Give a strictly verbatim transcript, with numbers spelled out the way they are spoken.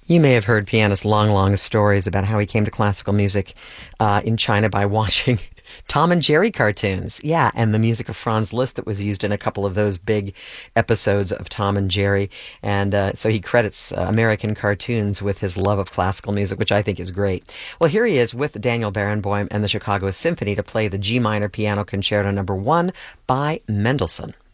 You may have heard pianist Long Long's stories about how he came to classical music uh, in China by watching Tom and Jerry cartoons. Yeah, and the music of Franz Liszt that was used in a couple of those big episodes of Tom and Jerry. And uh, so he credits uh, American cartoons with his love of classical music, which I think is great. Well, here he is with Daniel Barenboim and the Chicago Symphony to play the G minor piano concerto number one by Mendelssohn.